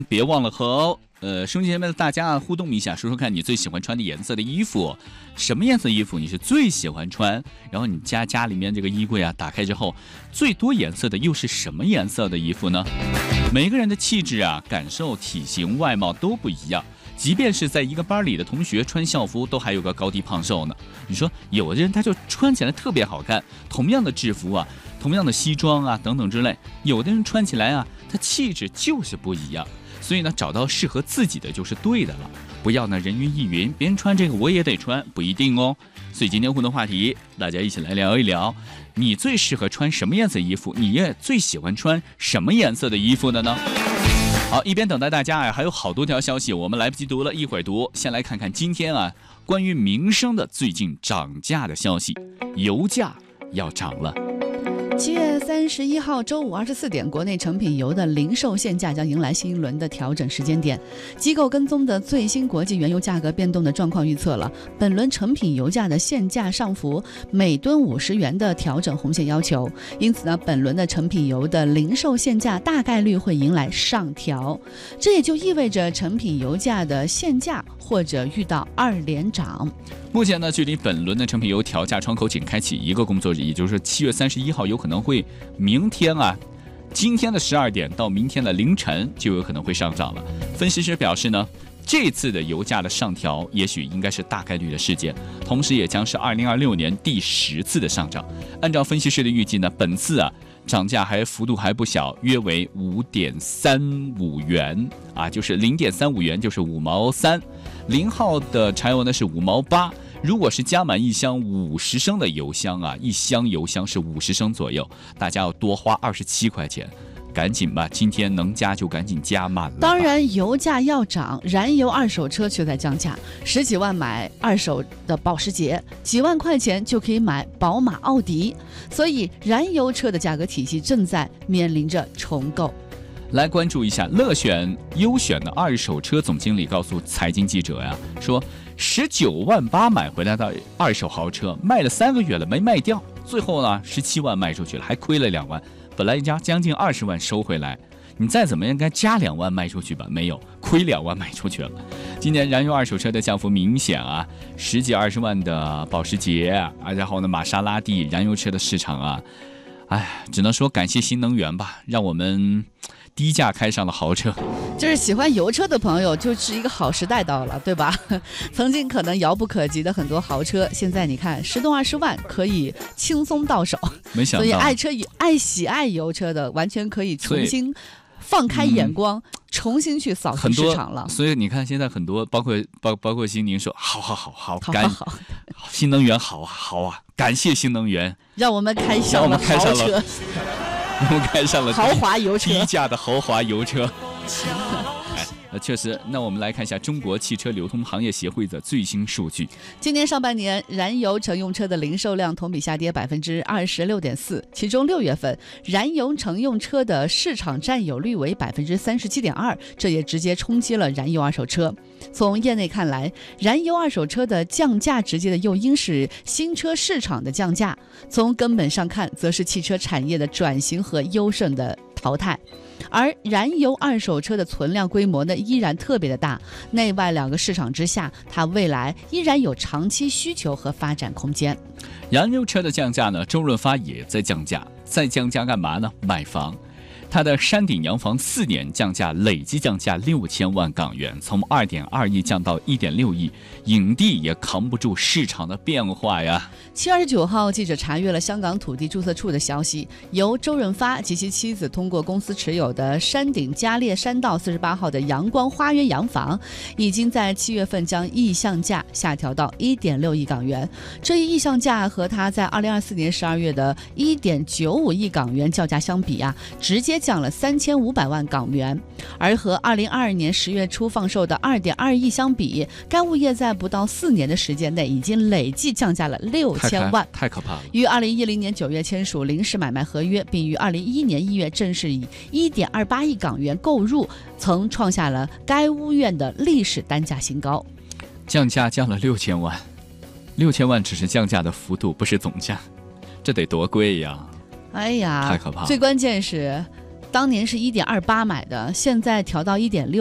别忘了和收音机前面的大家互动一下，说说看你最喜欢穿的颜色的衣服，什么颜色衣服你是最喜欢穿？然后你家里面这个衣柜啊，打开之后最多颜色的又是什么颜色的衣服呢？每个人的气质啊、感受、体型、外貌都不一样，即便是在一个班里的同学穿校服都还有个高低胖瘦呢。你说有的人他就穿起来特别好看，同样的制服啊，同样的西装啊等等之类，有的人穿起来啊，他气质就是不一样。所以呢，找到适合自己的就是对的了，不要呢人云亦云，别人穿这个我也得穿，不一定哦。所以今天互动话题，大家一起来聊一聊，你最适合穿什么颜色衣服？你也最喜欢穿什么颜色的衣服的呢？好，一边等待大家啊，还有好多条消息我们来不及读了，一会儿读。先来看看今天啊，关于民生的最近涨价的消息，油价要涨了。 7月31号周五24点，国内成品油的零售限价将迎来新一轮的调整时间点。机构跟踪的最新国际原油价格变动的状况预测了本轮成品油价的限价上浮每吨50元的调整红线要求，因此呢，本轮的成品油的零售限价大概率会迎来上调，这也就意味着成品油价的限价或者遇到2连涨。 目前呢，距离本轮的成品油调价窗口仅开启一个工作日，也就是7月31号，有可能会明天啊，今天的12点到明天的凌晨就有可能会上涨了。分析师表示呢，这次的油价的上调也许应该是大概率的事件，同时也将是2026年第10次的上涨。按照分析师的预计呢，本次啊涨价幅度还不小，约为5.35元啊，就是0.35元，就是5毛3。0号的柴油呢是5毛8。如果是加满一箱50升的油箱啊，一箱油箱是50升左右，大家要多花27块钱。赶紧吧，今天能加就赶紧加满了。 当然，油价要涨，燃油二手车却在降价，10几万买二手的保时捷，几万块钱就可以买宝马、奥迪，所以燃油车的价格体系正在面临着重构。 来关注一下乐选优选的二手车总经理告诉财经记者呀，说19万8买回来的二手豪车，卖了3个月了没卖掉，最后呢17万卖出去了，还亏了2万，本来将近20万收回来，你再怎么应该加2万卖出去吧，没有，亏2万卖出去了。今年燃油二手车的降幅明显啊，10几20万的保时捷啊，然后呢玛莎拉蒂燃油车的市场啊，只能说感谢新能源吧，让我们低价开上了豪车。 就是喜欢油车的朋友，就是一个好时代到了，对吧？曾经可能遥不可及的很多豪车，现在你看10多20万可以轻松到手。 没想到， 所以喜爱油车的，完全可以重新放开眼光，重新去扫进市场了。 所以你看，现在很多包括新宁说好，新能源好啊，感谢新能源， 让我们开上了豪车。 我们开上了豪华油车， 低价的豪华油车。确实，那我们来看一下中国汽车流通行业协会的最新数据。 今年上半年，燃油乘用车的零售量同比下跌26.4%，其中6月份燃油乘用车的市场占有率为37.2%，这也直接冲击了燃油二手车。从业内看来，燃油二手车的降价直接的诱因是新车市场的降价，从根本上看，则是汽车产业的转型和优胜的淘汰。而燃油二手车的存量规模呢，依然特别的大，内外2个市场之下，它未来依然有长期需求和发展空间。 燃油车的降价呢，周润发也在降价，在降价干嘛呢？买房。它的山顶洋房4年降价累计降价6000万港元，从2.2亿降到1.6亿，影帝也扛不住市场的变化呀。 7月29号，记者查阅了香港土地注册处的消息，由周润发及其妻子通过公司持有的山顶嘉烈山道48号的阳光花园洋房，已经在7月份将意向价下调到1.6亿港元。这一意向价和他在2024年12月的1.95亿港元叫价相比啊，直接降了3500万港元。而和2022年10月初放售的2.2亿相比，该物业在不到4年的时间内已经累计降价了6000万， 太可怕了。 于2010年9月签署临时买卖合约，并于2011年1月正式以1.28亿港元购入，曾创下了该屋苑的历史单价新高。 降价降了6000万，6000万只是降价的幅度，不是总价，这得多贵呀！ 哎呀， 太可怕了。 最关键是当年是1.28买的，现在调到1.6。